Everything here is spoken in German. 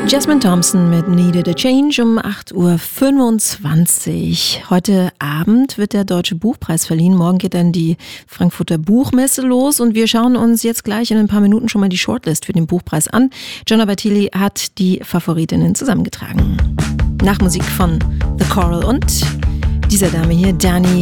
Jasmine Thompson mit Needed a Change um 8.25 Uhr. Heute Abend wird der Deutsche Buchpreis verliehen. Morgen geht dann die Frankfurter Buchmesse los und wir schauen uns jetzt gleich in ein paar Minuten schon mal die Shortlist für den Buchpreis an. Gianna Battili hat die Favoritinnen zusammengetragen. Nach Musik von The Coral und dieser Dame hier, Dani